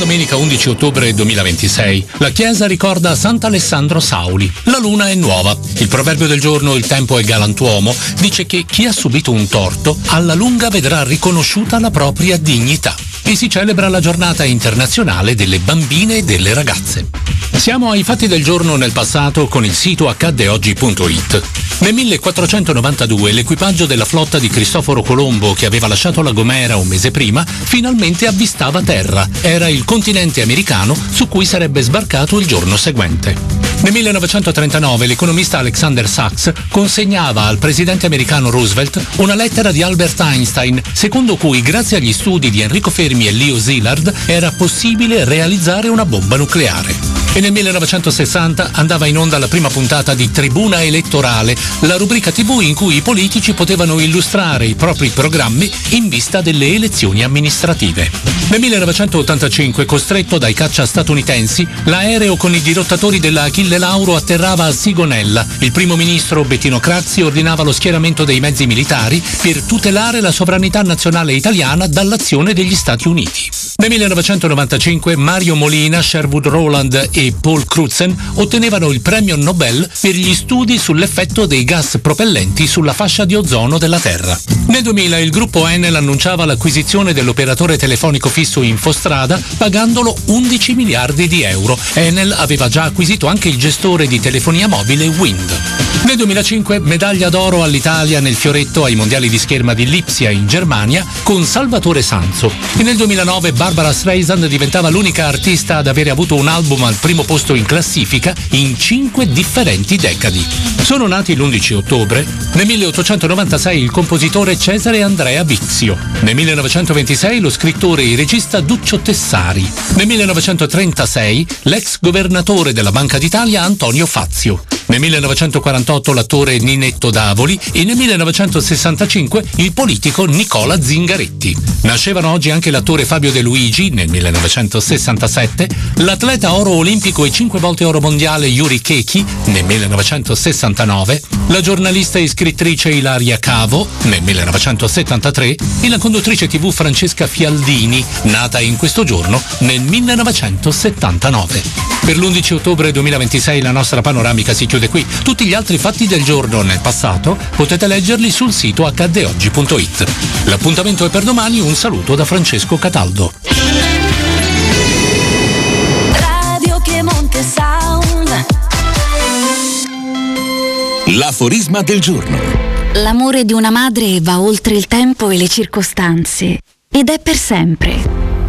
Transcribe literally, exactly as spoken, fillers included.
domenica undici ottobre duemilaventisei. La chiesa ricorda Sant'Alessandro Sauli. La luna è nuova. Il proverbio del giorno "il tempo è galantuomo" dice che chi ha subito un torto alla lunga vedrà riconosciuta la propria dignità. E si celebra la giornata internazionale delle bambine e delle ragazze. Siamo ai fatti del giorno nel passato con il sito accadde oggi punto it. Nel millequattrocentonovantadue l'equipaggio della flotta di Cristoforo Colombo, che aveva lasciato La Gomera un mese prima, finalmente avvistava terra. Era il continente americano su cui sarebbe sbarcato il giorno seguente. Nel millenovecentotrentanove l'economista Alexander Sachs consegnava al presidente americano Roosevelt una lettera di Albert Einstein, secondo cui grazie agli studi di Enrico Fermi e Leo Szilard era possibile realizzare una bomba nucleare. E nel millenovecentosessanta andava in onda la prima puntata di Tribuna Elettorale, la rubrica tivù in cui i politici potevano illustrare i propri programmi in vista delle elezioni amministrative. Nel millenovecentottantacinque, costretto dai caccia statunitensi, l'aereo con i dirottatori della Achille Lauro atterrava a Sigonella. Il primo ministro Bettino Craxi ordinava lo schieramento dei mezzi militari per tutelare la sovranità nazionale italiana dall'azione degli Stati Uniti. Nel millenovecentonovantacinque Mario Molina, Sherwood Rowland e Paul Crutzen ottenevano il premio Nobel per gli studi sull'effetto dei gas propellenti sulla fascia di ozono della Terra. Nel duemila il gruppo Enel annunciava l'acquisizione dell'operatore telefonico fisso Infostrada pagandolo undici miliardi di euro. Enel aveva già acquisito anche il gestore di telefonia mobile Wind. Nel duemilacinque medaglia d'oro all'Italia nel fioretto ai mondiali di scherma di Lipsia in Germania con Salvatore Sanzo. E nel duemilanove Barbara Streisand diventava l'unica artista ad avere avuto un album al primo posto in classifica in cinque differenti decadi. Sono nati l'undici ottobre. Nel milleottocentonovantasei il compositore Cesare Andrea Vizio. Nel millenovecentoventisei lo scrittore e regista Duccio Tessari. Nel millenovecentotrentasei l'ex governatore della Banca d'Italia Antonio Fazio. Nel millenovecentoquarantotto l'attore Ninetto Davoli e nel millenovecentosessantacinque il politico Nicola Zingaretti. Nascevano oggi anche l'attore Fabio De Luigi nel millenovecentosessantasette, l'atleta oro olimpico e cinque volte oro mondiale Yuri Kechi nel millenovecentosessantanove, la giornalista e scrittrice Ilaria Cavo nel millenovecentosettantatré e la conduttrice tivù Francesca Fialdini, nata in questo giorno nel millenovecentosettantanove. Per l'undici ottobre duemilaventisei la nostra panoramica si chiude qui. Tutti gli altri fatti del giorno nel passato potete leggerli sul sito accadde oggi punto it. L'appuntamento è per domani, un saluto da Francesco Cataldo. Radio Piemonte Sound. L'aforisma del giorno. L'amore di una madre va oltre il tempo e le circostanze ed è per sempre.